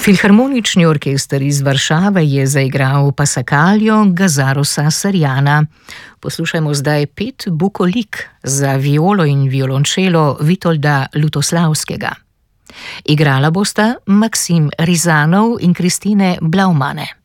Filharmonični orkester iz Varšave je zaigral Pasakaljo Gazarosa Sarjana. Poslušajmo zdaj 5 bukolik za violo in violončelo Vitolda Lutoslavskega. Igrala bosta Maksim Rizanov in Kristine Blaumane.